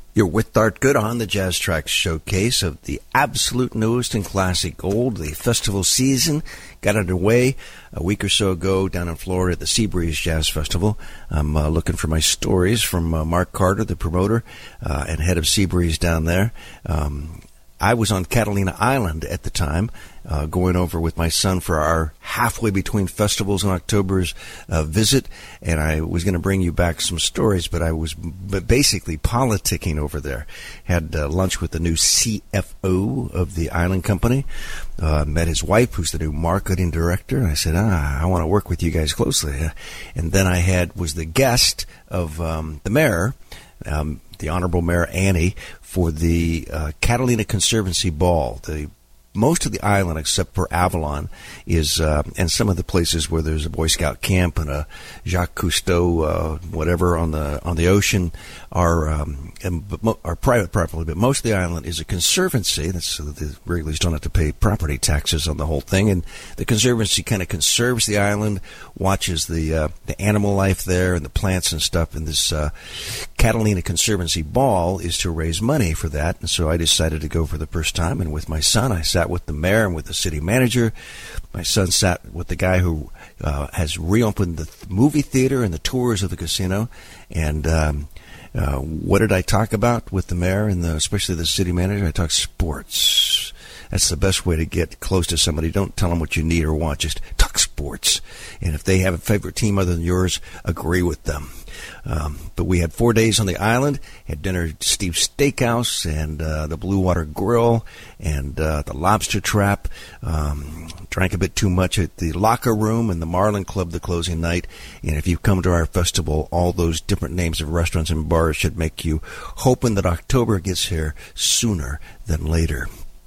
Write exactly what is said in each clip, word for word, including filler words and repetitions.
You're with Art Good on the Jazz Tracks Showcase of the absolute newest in classic gold. The festival season got underway a week or so ago down in Florida at the Seabreeze Jazz Festival. I'm uh, looking for my stories from uh, Mark Carter, the promoter uh, and head of Seabreeze down there. Um, I was on Catalina Island at the time, uh, going over with my son for our halfway between festivals in October's uh, visit, and I was going to bring you back some stories, but I was b- basically politicking over there. Had uh, lunch with the new C F O of the island company, uh, met his wife, who's the new marketing director, and I said, ah, I want to work with you guys closely. And then I had was the guest of um, the mayor, um, the Honorable Mayor Annie, for the uh, Catalina Conservancy Ball. The most of the island, except for Avalon, is uh, and some of the places where there's a Boy Scout camp and a Jacques Cousteau, uh, whatever, on the on the ocean, are um, and, are private property. But most of the island is a conservancy. That's so that the Wrigley's don't have to pay property taxes on the whole thing. And the conservancy kind of conserves the island, watches the uh, the animal life there and the plants and stuff. And this uh, Catalina Conservancy Ball is to raise money for that. And so I decided to go for the first time. And with my son, I sat with the mayor and with the city manager. My son sat with the guy who uh, has reopened the th- movie theater and the tours of the casino. And um, uh, what did I talk about with the mayor and the, especially the city manager? I talked sports. That's the best way to get close to somebody. Don't tell them what you need or want. Just talk sports. And if they have a favorite team other than yours, agree with them. Um, but we had four days on the island, had dinner at Steve's Steakhouse and uh, the Blue Water Grill and uh, the Lobster Trap. Um, drank a bit too much at the Locker Room and the Marlin Club the closing night. And if you come to our festival, all those different names of restaurants and bars should make you hoping that October gets here sooner than later.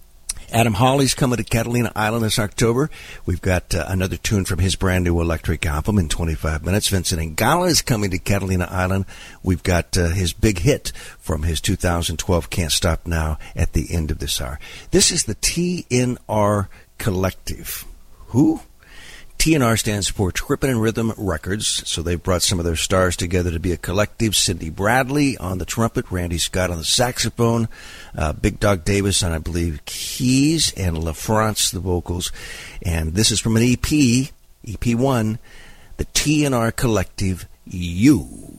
Adam Hawley's coming to Catalina Island this October. We've got uh, another tune from his brand new electric album in twenty-five minutes. Vincent Ingala is coming to Catalina Island. We've got uh, his big hit from his two thousand twelve Can't Stop Now at the end of this hour. This is the T N R Collective. Who? T N R stands for Trippin' and Rhythm Records, so they've brought some of their stars together to be a collective. Cindy Bradley on the trumpet, Randy Scott on the saxophone, uh, Big Dog Davis on, I believe, keys, and LaFrance, the vocals. And this is from an E P, E P one, the T N R Collective, You.